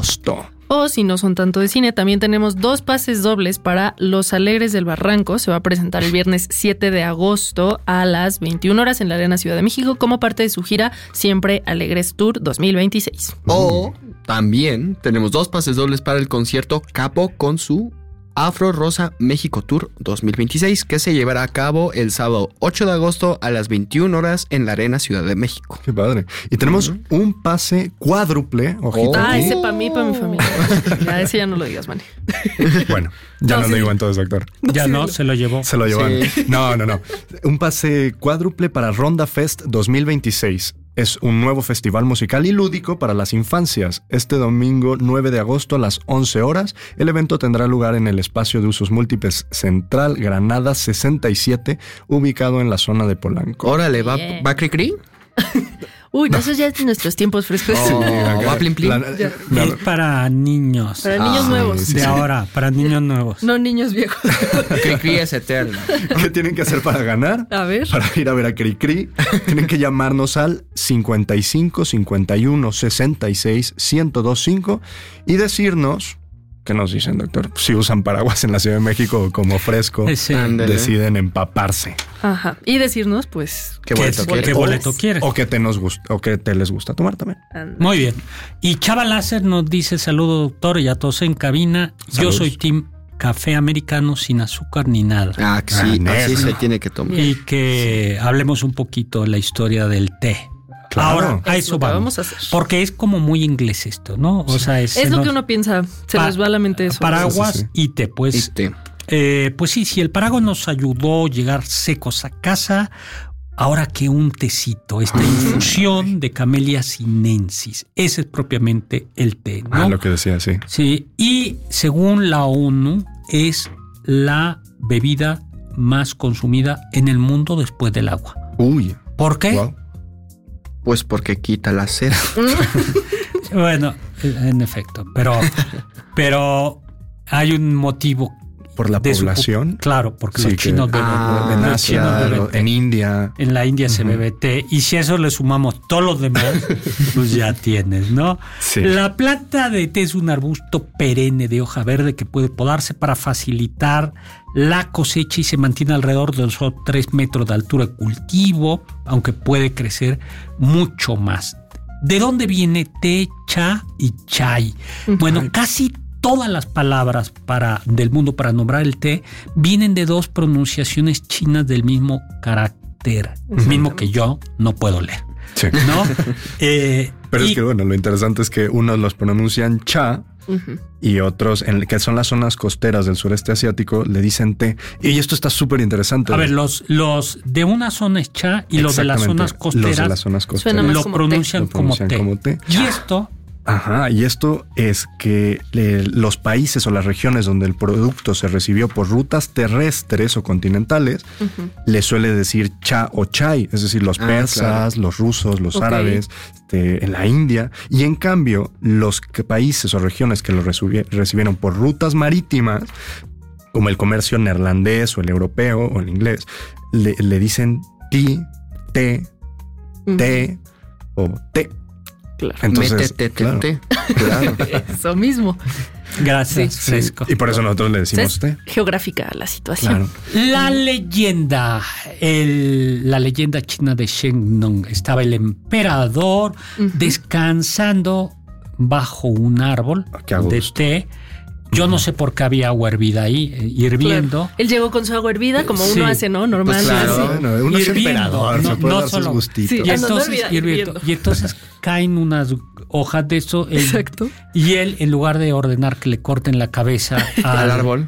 agosto. O si no son tanto de cine, también tenemos 2 pases dobles para Los Alegres del Barranco. Se va a presentar el viernes 7 de agosto a las 21 horas en la Arena Ciudad de México como parte de su gira Siempre Alegres Tour 2026. O también tenemos 2 pases dobles para el concierto Capo con su Afro Rosa México Tour 2026, que se llevará a cabo el sábado 8 de agosto a las 21 horas en la Arena Ciudad de México. Qué padre. Y tenemos un pase cuádruple, ojito. Ese para mí, para mi familia. Ya, ese ya no lo digas, Manny. Bueno, ya no lo digo entonces, doctor. Ya no, se lo llevó. Se lo llevan. Sí. No. Un pase cuádruple para Ronda Fest 2026. Es un nuevo festival musical y lúdico para las infancias. Este domingo 9 de agosto a las 11 horas, el evento tendrá lugar en el espacio de usos múltiples Central Granada 67, ubicado en la zona de Polanco. Órale, ¿va Cricri? Uy, no, eso ya es de nuestros tiempos frescos. ¿Va Plim Plim? Es para niños. Para niños nuevos. sí, De ahora, para niños nuevos. No niños viejos. Cricri es eterno. ¿Qué tienen que hacer para ganar? A ver. Para ir a ver a Cricri, tienen que llamarnos al 55 51 66 1025 y decirnos, ¿qué nos dicen, doctor? Si usan paraguas en la Ciudad de México o como fresco, Sí. Ándale. deciden empaparse. Ajá. Y decirnos, pues... ¿Qué boleto quieres? ¿Qué boleto quieres? O que te les gusta tomar también. Muy bien. Y Chava Láser nos dice: saludo, doctor, y a todos en cabina. Saludos. Yo soy team café americano sin azúcar ni nada. Ah, que sí, así negro. se tiene que tomar. Y que hablemos un poquito de la historia del té. Claro. Ahora, a Es eso lo que vamos. vamos a hacer. Porque es como muy inglés esto, ¿no? O sea, Es lo que uno piensa. Se nos va a la mente eso. Paraguas Sí. y té. Pues, pues sí, si el paraguas nos ayudó a llegar secos a casa, ahora que un tecito, esta infusión de Camellia sinensis. Ese es propiamente el té, ¿no? Lo que decía, sí. Sí, y según la ONU, es la bebida más consumida en el mundo después del agua. Uy. ¿Por qué? Wow. Pues porque quita la sed. Bueno, en efecto, pero hay un motivo. Por la de su población. claro, porque Sí, los chinos que- beben. en los chinos Asia, beben té. en India. En la India se bebe té. Y si a eso le sumamos todos los demás, pues ya tienes, ¿no? Sí. La planta de té es un arbusto perenne de hoja verde que puede podarse para facilitar la cosecha y se mantiene alrededor de los 3 metros de altura de cultivo, aunque puede crecer mucho más. ¿De dónde viene té, cha y chai? Bueno, casi todas las palabras del mundo para nombrar el té vienen de 2 pronunciaciones chinas del mismo carácter, mismo que yo no puedo leer, Sí. ¿no? Pero es que bueno, lo interesante es que unos los pronuncian cha y otros, que son las zonas costeras del sureste asiático, le dicen té. Y esto está súper interesante. A ver, los de una zona es cha y los de las zonas costeras, Los de las zonas costeras Suena más lo como pronuncian, té. Lo pronuncian como té. Y esto, Ajá, y esto es que los países o las regiones donde el producto se recibió por rutas terrestres o continentales, le suele decir cha o chai, es decir, los persas, los rusos, los árabes, en la India, y en cambio los países o regiones que lo recibieron por rutas marítimas, como el comercio neerlandés o el europeo o el inglés, le dicen ti, té, té o té. Claro. Entonces, Métete, claro. Claro. Eso mismo. gracias, Sí, Fresco. y por eso nosotros le decimos Es té. geográfica la situación. Claro. La leyenda, la leyenda china de Shennong, estaba el emperador descansando bajo un árbol Qué a de gusto. té. Yo no sé por qué había agua hervida ahí, hirviendo. Claro. Él llegó con su agua hervida, como Sí. uno hace, ¿no? Normal. Pues claro. así. Bueno, uno es Hirviendo, emperador, se puede dar sus solo- gustitos. Sí. Y Ah, no, no entonces, olvida, hirviendo. Y entonces caen unas hojas de eso. Exacto. Y él, en lugar de ordenar que le corten la cabeza Al árbol.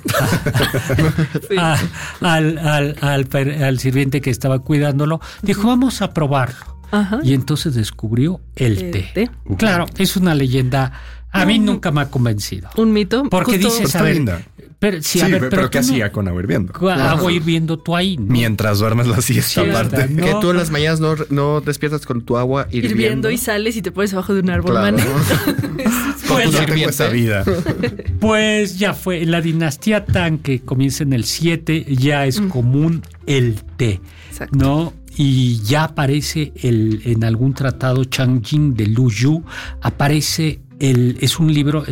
al sirviente que estaba cuidándolo, dijo, vamos a probarlo. Ajá. Y entonces descubrió el té. Claro, es una leyenda. A mí nunca me ha convencido. Un mito. Porque Justo- dices, Está a ver, linda. pero, sí, Sí, a ver, pero ¿qué tú no- hacía con agua hirviendo? Agua hirviendo tú ahí, ¿no? Mientras duermes la siesta Sí, aparte. ¿no? Que tú en las mañanas no despiertas con tu agua hirviendo y sales y te pones abajo de un árbol, Claro. man. Pues, No tengo esa vida. pues ya fue. La dinastía Tang, que comienza en el 7, ya es común el té, Exacto. ¿no? Y ya aparece en algún tratado Changjing de Lu Yu, aparece es un libro,